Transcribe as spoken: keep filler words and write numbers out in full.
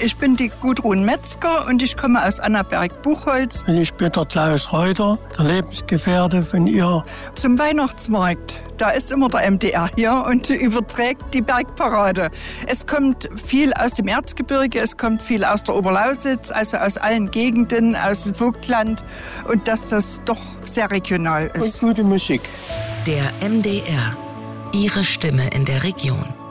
Ich bin die Gudrun Metzger und ich komme aus Annaberg-Buchholz. Und ich bin der Klaus Reuter, der Lebensgefährte von ihr. Zum Weihnachtsmarkt, da ist immer der M D R hier und überträgt die Bergparade. Es kommt viel aus dem Erzgebirge, es kommt viel aus der Oberlausitz, also aus allen Gegenden, aus dem Vogtland und dass das doch sehr regional ist. Und gute Musik. Der M D R, Ihre Stimme in der Region.